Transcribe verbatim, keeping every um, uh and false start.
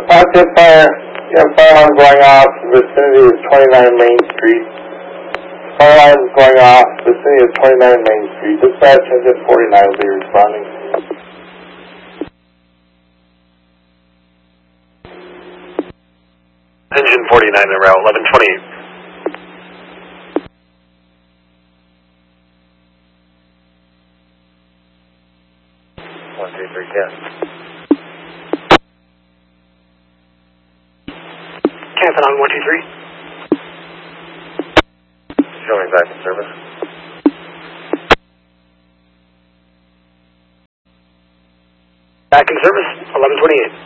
Positive fire. Yeah, fire alarm going off. Vicinity is twenty-nine Main Street. Fire alarm is going off. Vicinity is twenty-nine Main Street. Dispatch engine forty-nine will be responding. Engine forty-nine en route, eleven twenty-eight. One, two, three, ten. Canton on one, two, three. Showing back in service. Back in service, eleven twenty-eight.